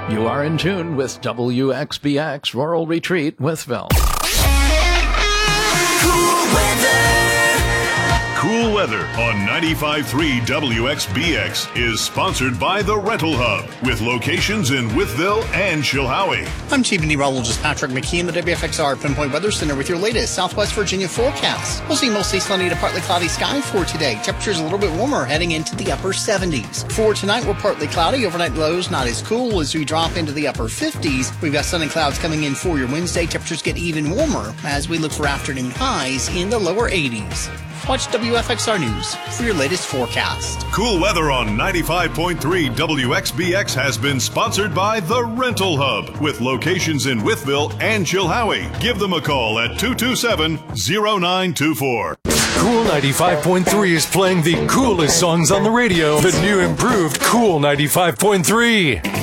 You are in tune with WXBX Rural Retreat, Wytheville. Cool Weather on 95.3 WXBX is sponsored by The Rental Hub, with locations in Wytheville and Chilhowie. I'm Chief Meteorologist Patrick McKee in the WFXR Pinpoint Weather Center with your latest Southwest Virginia forecast. We'll see mostly sunny to partly cloudy sky for today. Temperatures a little bit warmer heading into the upper 70s. For tonight, we're partly cloudy. Overnight lows not as cool as we drop into the upper 50s. We've got sun and clouds coming in for your Wednesday. Temperatures get even warmer as we look for afternoon highs in the lower 80s. Watch WFXR News for your latest forecast. Cool Weather on 95.3 WXBX has been sponsored by The Rental Hub, with locations in Wytheville and Chilhowie. Give them a call at 227-0924. Cool 95.3 is playing the coolest songs on the radio. The new improved Cool 95.3.